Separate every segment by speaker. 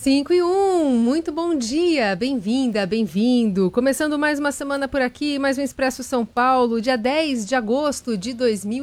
Speaker 1: 5:01, muito bom dia, bem-vinda, bem-vindo. Começando mais uma semana por aqui, mais um Expresso São Paulo, dia 10 de agosto de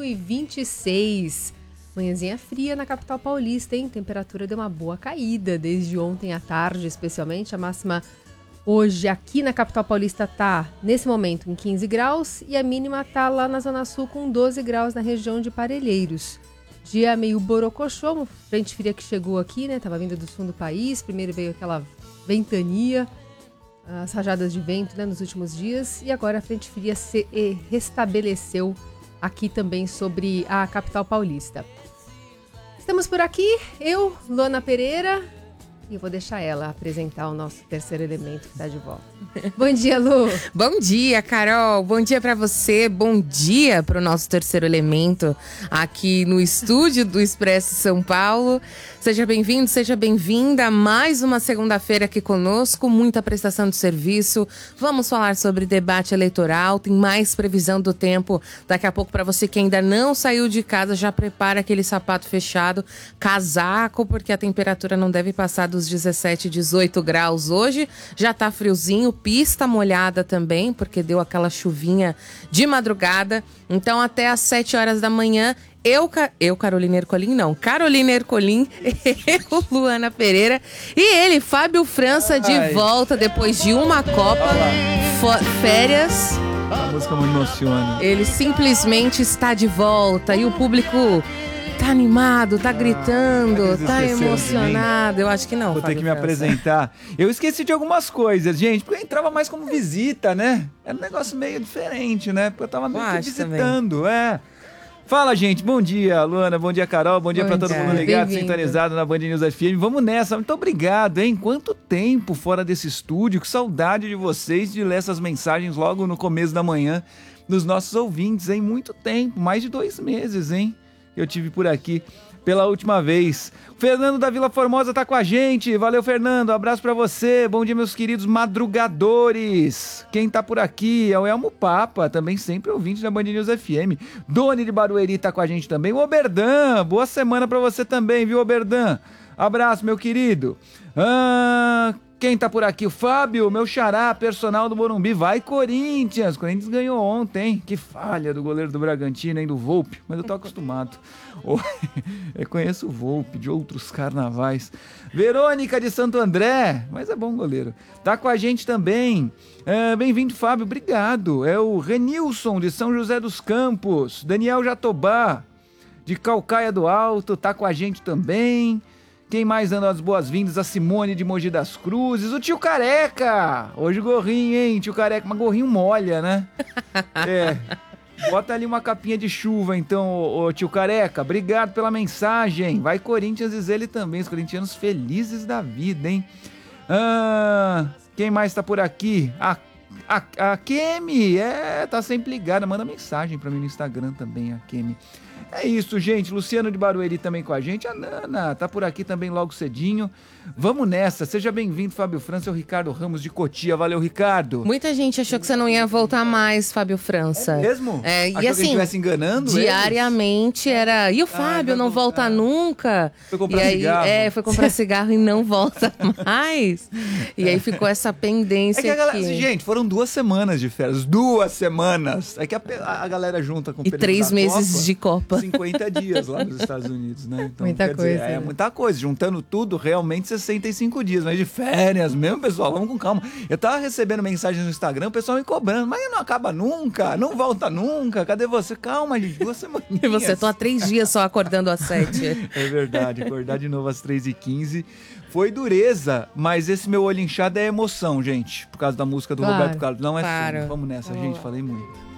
Speaker 1: 2026. Manhãzinha fria na capital paulista, hein? Temperatura deu uma boa caída desde ontem à tarde, especialmente. A máxima hoje aqui na capital paulista tá, nesse momento, em 15 graus e a mínima tá lá na Zona Sul com 12 graus na região de Parelheiros. Dia meio borocochô, uma frente fria que chegou aqui, né? Tava vindo do sul do país. Primeiro veio aquela ventania, as rajadas de vento, né, nos últimos dias. E agora a frente fria se restabeleceu aqui também sobre a capital paulista. Estamos por aqui, eu, Luana Pereira, e eu vou deixar ela apresentar o nosso terceiro elemento que está de volta. Bom dia, Lu!
Speaker 2: Bom dia, Carol! Bom dia para você, bom dia para o nosso terceiro elemento aqui no estúdio do Expresso São Paulo. Seja bem-vindo, seja bem-vinda a mais uma segunda-feira aqui conosco, muita prestação de serviço. Vamos falar sobre debate eleitoral, tem mais previsão do tempo daqui a pouco para você que ainda não saiu de casa, já prepara aquele sapato fechado, casaco, porque a temperatura não deve passar dos 17, 18 graus hoje. Já tá friozinho, pista molhada também, porque deu aquela chuvinha de madrugada. Então até às 7 horas da manhã, Carolina Ercolim, não. Carolina Ercolim, eu, Luana Pereira. E ele, Fábio França, de volta depois de uma Copa, férias.
Speaker 3: A música me emociona.
Speaker 2: Ele simplesmente está de volta e o público tá animado, tá gritando, tá emocionado. Eu acho que não.
Speaker 3: Vou ter que me apresentar. Eu esqueci de algumas coisas, gente, porque eu entrava mais como visita, né? Era um negócio meio diferente, né? Porque eu tava meio que visitando, Fala, gente. Bom dia, Luana. Bom dia, Carol. Bom dia pra todo mundo ligado, sintonizado na Band News FM. Vamos nessa. Muito obrigado, hein? Quanto tempo fora desse estúdio. Que saudade de vocês de ler essas mensagens logo no começo da manhã dos nossos ouvintes, hein? Muito tempo. Mais de 2 meses, hein? Eu tive por aqui pela última vez. O Fernando da Vila Formosa tá com a gente. Valeu, Fernando. Um abraço pra você. Bom dia, meus queridos madrugadores. Quem tá por aqui é o Elmo Papa, também sempre ouvinte da Band News FM. Doni de Barueri tá com a gente também. O Oberdan, boa semana pra você também, viu, Oberdan? Abraço, meu querido. Quem tá por aqui? O Fábio, meu xará, personal do Morumbi. Vai, Corinthians! Corinthians ganhou ontem, hein? Que falha do goleiro do Bragantino, hein? Do Volpe. Mas eu tô acostumado. Eu conheço o Volpe de outros carnavais. Verônica de Santo André. Mas é bom goleiro. Tá com a gente também. Bem-vindo, Fábio. Obrigado. É o Renilson de São José dos Campos. Daniel Jatobá de Calcaia do Alto. Tá com a gente também. Quem mais dando as boas-vindas? A Simone de Mogi das Cruzes. O tio Careca. Hoje gorrinho, hein, tio Careca. Mas gorrinho molha, né? Bota ali uma capinha de chuva, então, ô tio Careca. Obrigado pela mensagem. Vai, Corinthians, diz ele também. Os corintianos felizes da vida, hein? Quem mais tá por aqui? A Kemi. Tá sempre ligada. Manda mensagem pra mim no Instagram também, a Kemi. É isso, gente. Luciano de Barueri também com a gente. A Nana tá por aqui também logo cedinho. Vamos nessa. Seja bem-vindo, Fábio França. É o Ricardo Ramos de Cotia. Valeu, Ricardo.
Speaker 2: Muita gente achou que você não ia voltar mais, Fábio França.
Speaker 3: É mesmo?
Speaker 2: E
Speaker 3: achou que
Speaker 2: assim,
Speaker 3: estivesse enganando
Speaker 2: diariamente
Speaker 3: eles?
Speaker 2: era... E o Fábio não volta nunca?
Speaker 3: Foi comprar cigarro.
Speaker 2: Foi comprar cigarro e não volta mais. E aí ficou essa pendência
Speaker 3: que a galera,
Speaker 2: aqui.
Speaker 3: gente, foram 2 semanas de férias. 2 semanas. É que a galera junta com o período
Speaker 2: 3
Speaker 3: da
Speaker 2: meses
Speaker 3: Copa,
Speaker 2: de Copa.
Speaker 3: 50 dias lá nos Estados Unidos, né? Então,
Speaker 1: muita coisa.
Speaker 3: É muita coisa. Juntando tudo, realmente 65 dias. Mas de férias mesmo, pessoal, vamos com calma. Eu tava recebendo mensagens no Instagram, o pessoal me cobrando. Mas não acaba nunca, não volta nunca. Cadê você? Calma, gente, 2 semaninhas.
Speaker 2: E você tá há 3 dias só acordando às 7.
Speaker 3: É verdade, acordar de novo às 3h15. Foi dureza, mas esse meu olho inchado é emoção, gente. Por causa da música do Roberto Carlos. Não é sono. Vamos nessa, gente. Falei muito.